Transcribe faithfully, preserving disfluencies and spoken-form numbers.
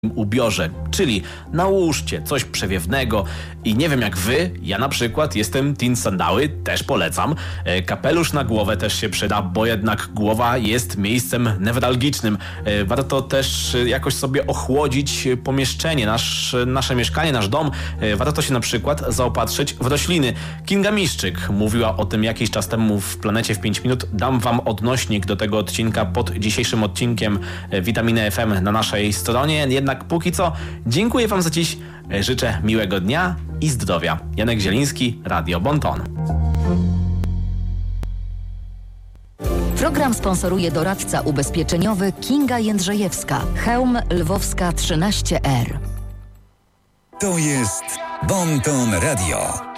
ubiorze, czyli nałóżcie coś przewiewnego i nie wiem jak wy, ja na przykład jestem team sandały, też polecam. Kapelusz na głowę też się przyda, bo jednak głowa jest miejscem newralgicznym. Warto też jakoś sobie ochłodzić pomieszczenie, nasz, nasze mieszkanie, nasz dom. Warto się na przykład zaopatrzyć w rośliny. Kinga Miszczyk mówiła o tym jakiś czas temu w Planecie w pięć minut. Dam wam odnośnik do tego odcinka pod dzisiejszym odcinkiem Witaminy F M na naszej stronie. Jednak póki co dziękuję wam za dziś. Życzę miłego dnia i zdrowia. Janek Zieliński, Radio Bonton. Program sponsoruje doradca ubezpieczeniowy Kinga Jędrzejewska. Chełm Lwowska trzynaście R. To jest Bonton Radio.